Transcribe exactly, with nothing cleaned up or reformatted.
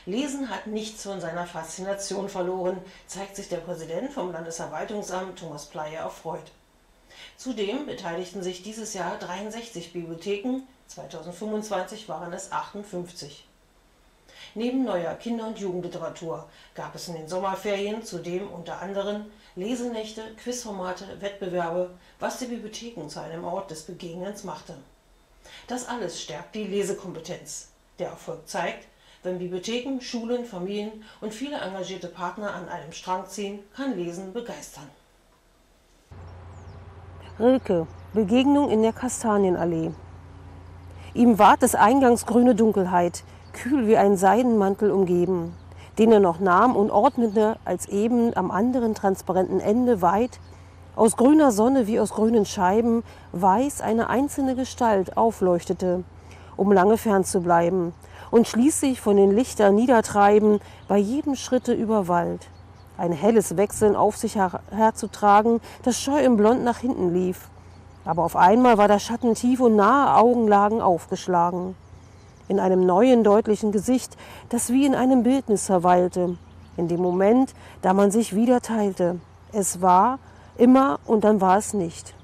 Lesen hat nichts von seiner Faszination verloren, zeigt sich der Präsident vom Landesverwaltungsamt Thomas Pleyer erfreut. Zudem beteiligten sich dieses Jahr dreiundsechzig Bibliotheken, zweitausendfünfundzwanzig waren es achtundfünfzig. Neben neuer Kinder- und Jugendliteratur gab es in den Sommerferien zudem unter anderem Lesenächte, Quizformate, Wettbewerbe, was die Bibliotheken zu einem Ort des Begegnens machte. Das alles stärkt die Lesekompetenz. Der Erfolg zeigt, wenn Bibliotheken, Schulen, Familien und viele engagierte Partner an einem Strang ziehen, kann Lesen begeistern. Rilke, Begegnung in der Kastanienallee. Ihm ward des Eingangs grüne Dunkelheit, kühl wie ein Seidenmantel umgeben, den er noch nahm und ordnete, als eben am anderen transparenten Ende weit, aus grüner Sonne wie aus grünen Scheiben, weiß eine einzelne Gestalt aufleuchtete, um lange fern zu bleiben, und schließlich von den Lichtern niedertreiben, bei jedem Schritte über Wald. Ein helles Wechseln auf sich her herzutragen, das scheu im Blond nach hinten lief. Aber auf einmal war der Schatten tief und nahe Augen lagen aufgeschlagen. In einem neuen, deutlichen Gesicht, das wie in einem Bildnis verweilte. In dem Moment, da man sich wieder teilte. Es war immer und dann war es nicht.